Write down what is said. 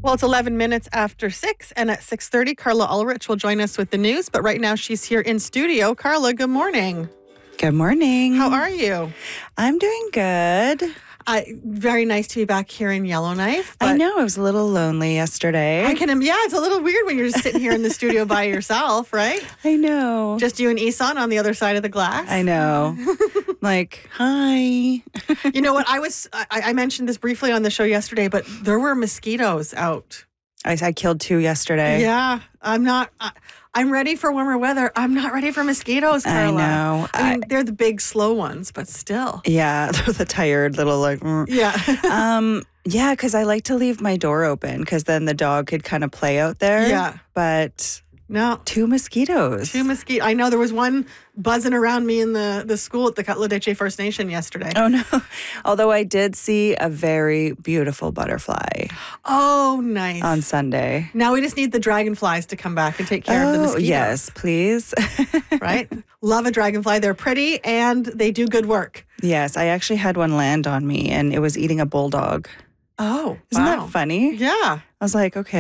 Well, it's 11 minutes after 6, and at 6:30, Carla Ulrich will join us with the news. But right now, she's here in studio. Carla, good morning. Good morning. How are you? I'm doing good. Very nice to be back here in Yellowknife. I know, I was a little lonely yesterday. It's a little weird when you're just sitting here in the studio by yourself, right? I know. Just you and Isan on the other side of the glass. I know. Like, hi. You know what? I mentioned this briefly on the show yesterday, but there were mosquitoes out. I killed 2 yesterday. Yeah, I'm ready for warmer weather. I'm not ready for mosquitoes, Carla. I know. I mean, they're the big, slow ones, but still. Yeah, they're the tired little like. Yeah. Yeah, because I like to leave my door open because then the dog could kind of play out there. Yeah. But No. 2 mosquitoes. 2 mosquitoes. I know there was one buzzing around me in the school at the Katladeche First Nation yesterday. Oh, no. Although I did see a very beautiful butterfly Oh, nice. on Sunday. Now we just need the dragonflies to come back and take care of the mosquitoes. Yes, please. Right? Love a dragonfly. They're pretty and they do good work. Yes, I actually had one land on me and it was eating a bulldog. Oh, Isn't wow. that funny? Yeah. I was like, okay.